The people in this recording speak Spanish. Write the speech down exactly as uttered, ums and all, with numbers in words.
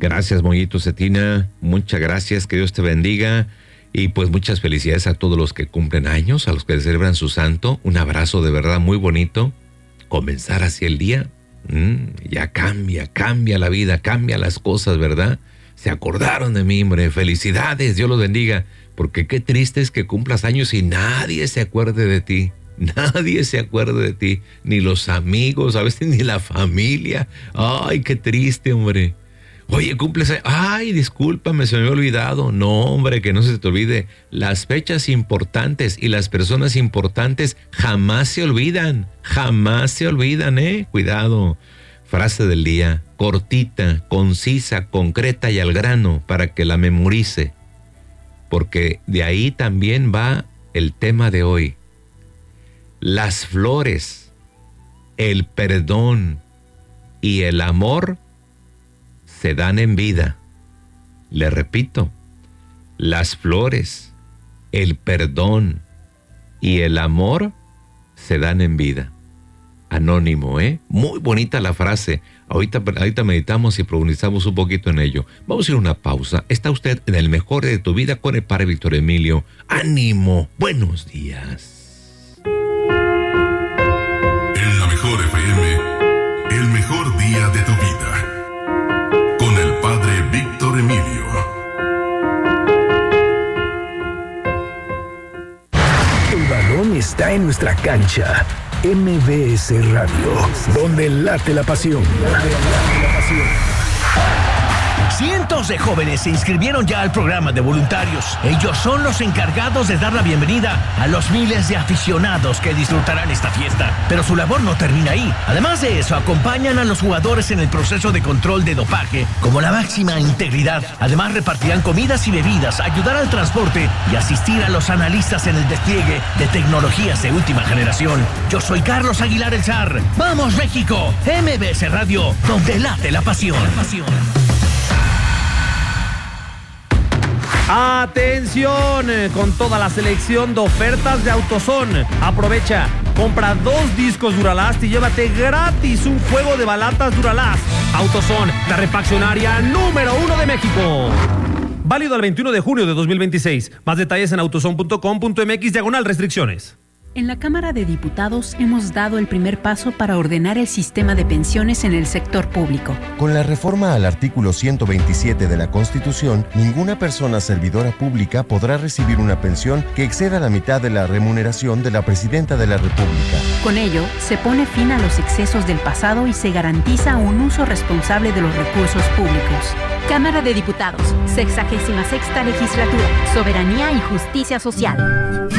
Gracias, Mollito Cetina. Muchas gracias. Que Dios te bendiga. Y pues muchas felicidades a todos los que cumplen años, a los que celebran su santo. Un abrazo de verdad muy bonito. Comenzar así el día. Mm, ya cambia, cambia la vida, cambia las cosas, ¿verdad? Se acordaron de mí, hombre. Felicidades, Dios los bendiga. Porque qué triste es que cumplas años y nadie se acuerde de ti. Nadie se acuerde de ti. Ni los amigos, a veces ni la familia. Ay, qué triste, hombre. Oye, cumples... Ay, discúlpame, se me había olvidado. No, hombre, que no se te olvide. Las fechas importantes y las personas importantes jamás se olvidan. Jamás se olvidan, ¿eh? Cuidado. Frase del día. Cortita, concisa, concreta y al grano para que la memorice. Porque de ahí también va el tema de hoy. Las flores, el perdón y el amor se dan en vida. Le repito, las flores, el perdón y el amor se dan en vida. Anónimo, ¿eh? Muy bonita la frase. Ahorita, ahorita meditamos y profundizamos un poquito en ello. Vamos a ir a una pausa. Está usted en el mejor de tu vida con el Padre Víctor Emilio. ¡Ánimo! ¡Buenos días! En la mejor F M, el mejor día de tu vida. Con el Padre Víctor Emilio. El balón está en nuestra cancha. M B S Radio, donde late la pasión. Cientos de jóvenes se inscribieron ya al programa de voluntarios. Ellos son los encargados de dar la bienvenida a los miles de aficionados que disfrutarán esta fiesta. Pero su labor no termina ahí. Además de eso, acompañan a los jugadores en el proceso de control de dopaje como la máxima integridad. Además, repartirán comidas y bebidas, ayudar al transporte y asistir a los analistas en el despliegue de tecnologías de última generación. Yo soy Carlos Aguilar El Zar. ¡Vamos, México! M B S Radio, donde late la pasión. La pasión. Atención, con toda la selección de ofertas de AutoZone. Aprovecha, compra dos discos Duralast y llévate gratis un juego de balatas Duralast. AutoZone, la refaccionaria número uno de México. Válido al veintiuno de junio de dos mil veintiséis. Más detalles en autozone punto com punto m x diagonal restricciones. En la Cámara de Diputados hemos dado el primer paso para ordenar el sistema de pensiones en el sector público. Con la reforma al artículo ciento veintisiete de la Constitución, ninguna persona servidora pública podrá recibir una pensión que exceda la mitad de la remuneración de la Presidenta de la República. Con ello, se pone fin a los excesos del pasado y se garantiza un uso responsable de los recursos públicos. Cámara de Diputados, sexagésima sexta legislatura, Soberanía y Justicia Social.